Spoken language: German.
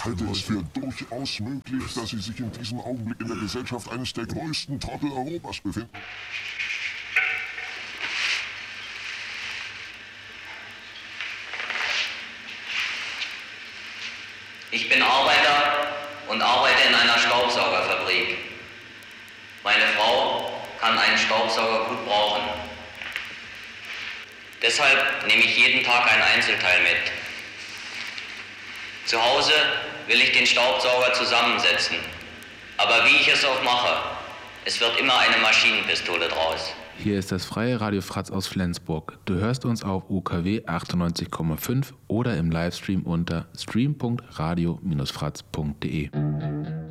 halte es für durchaus möglich, dass Sie sich in diesem Augenblick in der Gesellschaft eines der größten Trottel Europas befinden. Ich bin Arbeiter und arbeite in einer Staubsaugerfabrik. Meine Frau kann einen Staubsauger gut brauchen. Deshalb nehme ich jeden Tag ein Einzelteil mit. Zu Hause will ich den Staubsauger zusammensetzen. Aber wie ich es auch mache, es wird immer eine Maschinenpistole draus. Hier ist das freie Radio Fratz aus Flensburg. Du hörst uns auf UKW 98,5 oder im Livestream unter stream.radio-fratz.de.